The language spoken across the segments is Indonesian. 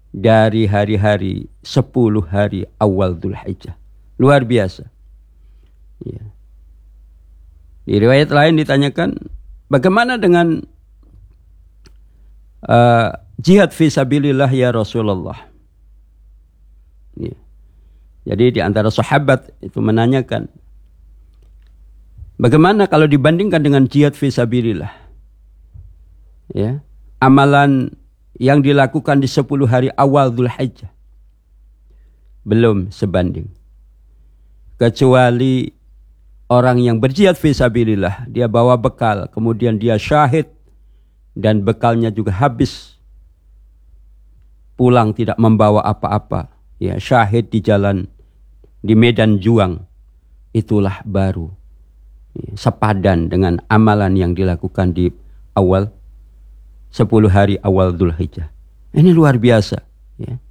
dari hari-hari 10 hari awal Dzulhijjah. Luar biasa. Ya. Di riwayat lain ditanyakan, bagaimana dengan jihad fisabilillah ya Rasulullah? Ya. Jadi di antara sahabat itu menanyakan, bagaimana kalau dibandingkan dengan jihad fisabilillah? Ya, amalan yang dilakukan di 10 hari awal Dzulhijjah belum sebanding. Kecuali orang yang berjihad fisabilillah, dia bawa bekal, kemudian dia syahid dan bekalnya juga habis, pulang tidak membawa apa-apa, ya, syahid di jalan, di medan juang, itulah baru sepadan dengan amalan yang dilakukan di awal 10 hari awal Dzulhijjah. Ini luar biasa, ya.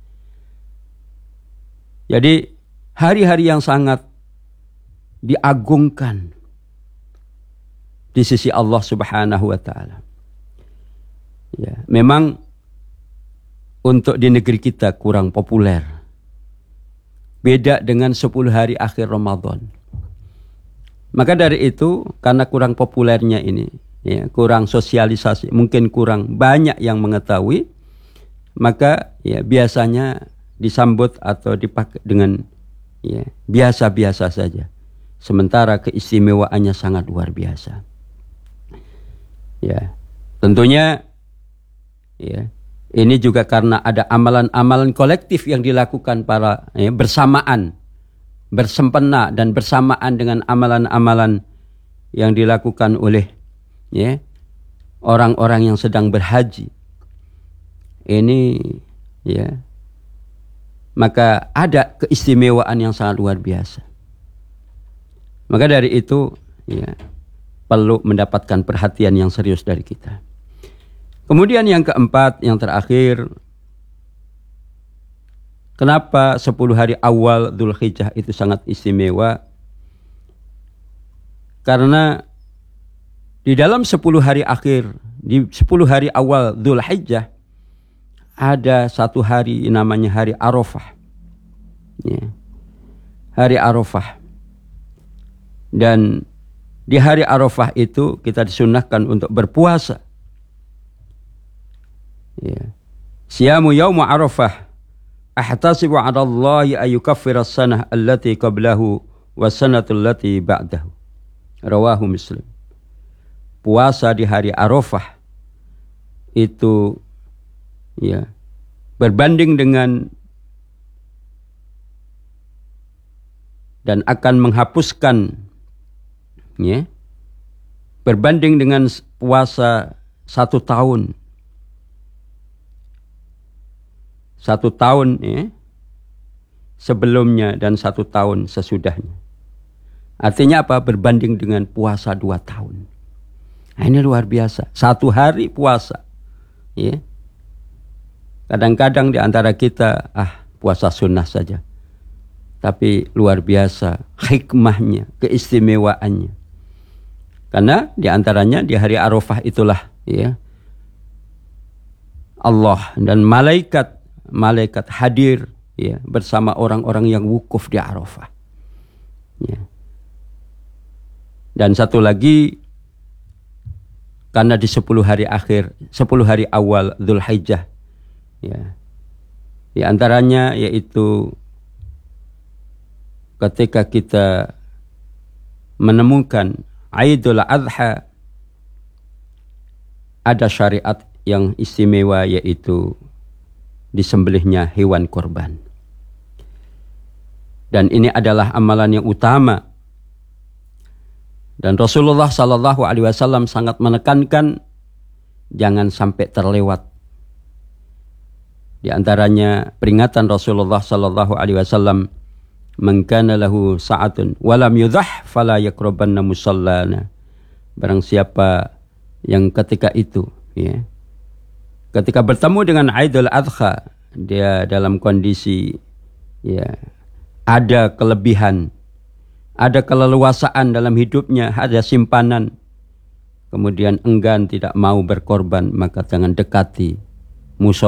Jadi hari-hari yang sangat diagungkan di sisi Allah Subhanahu wa taala. Ya, memang untuk di negeri kita kurang populer. Beda dengan 10 hari akhir Ramadan. Maka dari itu, karena kurang populernya ini, ya, kurang sosialisasi, mungkin kurang banyak yang mengetahui, maka ya biasanya disambut atau dipakai dengan ya biasa-biasa saja. Sementara keistimewaannya sangat luar biasa. Ya, tentunya ya, ini juga karena ada amalan-amalan kolektif yang dilakukan para bersamaan, bersempena dan bersamaan dengan amalan-amalan yang dilakukan oleh ya orang-orang yang sedang berhaji. Ini ya, maka ada keistimewaan yang sangat luar biasa. Maka dari itu ya, perlu mendapatkan perhatian yang serius dari kita. Kemudian yang keempat, yang terakhir, kenapa 10 hari awal Dzulhijjah itu sangat istimewa? Karena di dalam 10 hari akhir, di 10 hari awal Dzulhijjah, ada satu hari namanya hari Arafah. Ya. Hari Arafah. Dan di hari Arafah itu kita disunnahkan untuk berpuasa. Ya. Siyamu yawma Arafah ahtasibu 'ala Allahi ayyukaffira as-sanah allati qablahu was-sanatu allati ba'dahu. Rawahu Muslim. Puasa di hari Arafah itu ya berbanding dengan dan akan menghapuskan ya, berbanding dengan puasa 1 tahun. 1 tahun ya, sebelumnya dan 1 tahun sesudahnya. Artinya apa? Berbanding dengan puasa 2 tahun. Nah, ini luar biasa. 1 hari puasa. Ya. Kadang-kadang di antara kita, puasa sunnah saja. Tapi luar biasa hikmahnya, keistimewaannya. Karena di antaranya di hari Arafah itulah ya, Allah dan malaikat hadir ya, bersama orang-orang yang wukuf di Arafah. Ya. Dan satu lagi, karena di 10 hari akhir, 10 hari awal Dzulhijjah ya, di antaranya yaitu ketika kita menemukan Aidul Adha, ada syariat yang istimewa, yaitu disembelihnya hewan korban. Dan ini adalah amalan yang utama. Dan Rasulullah Sallallahu Alaihi Wasallam sangat menekankan jangan sampai terlewat. Di antaranya peringatan Rasulullah Sallallahu Alaihi Wasallam, man kana lahu sa'atun walam yudhah fala yaqrabanna musallana. Barang siapa yang ketika itu ya, ketika bertemu dengan Aidul Adha, dia dalam kondisi ya ada kelebihan, ada keleluasaan dalam hidupnya, ada simpanan, kemudian enggan tidak mau berkorban, maka jangan dekati musola